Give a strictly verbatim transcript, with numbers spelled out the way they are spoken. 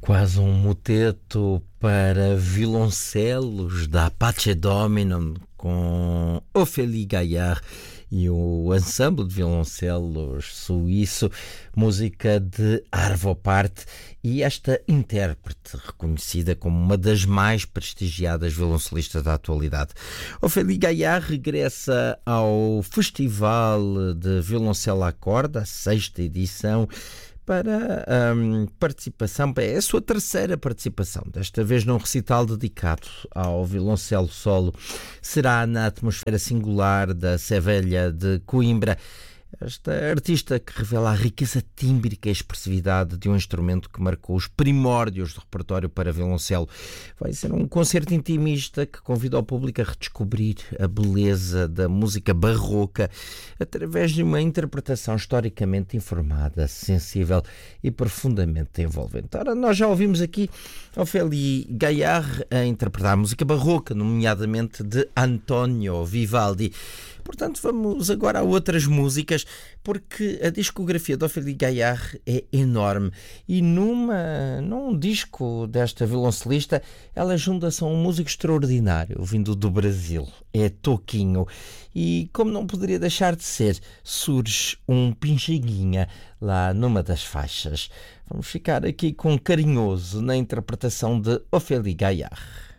Quase um moteto para violoncelos da Pace Dominum com Ophélie Gaillard e o ensemble de violoncelos suíço, música de Arvo Pärt, e esta intérprete reconhecida como uma das mais prestigiadas violoncelistas da atualidade. Ophélie Gaillard regressa ao Festival de Violoncelo à Corda, a sexta edição, para a um, participação, é a sua terceira participação, desta vez num recital dedicado ao violoncelo solo. Será na atmosfera singular da Sevelha de Coimbra. Esta artista que revela a riqueza tímbrica e a expressividade de um instrumento que marcou os primórdios do repertório para violoncelo. Vai ser um concerto intimista que convida o público a redescobrir a beleza da música barroca através de uma interpretação historicamente informada, sensível e profundamente envolvente. Ora, nós já ouvimos aqui Ophélie Gaillard a interpretar a música barroca, nomeadamente de Antonio Vivaldi. Portanto, vamos agora a outras músicas, porque a discografia de Ophélie Gaillard é enorme e numa, num disco desta violoncelista ela junta-se a um músico extraordinário vindo do Brasil, é Toquinho, e como não poderia deixar de ser, surge um pincheguinha lá numa das faixas. Vamos ficar aqui com Carinhoso na interpretação de Ophélie Gaillard.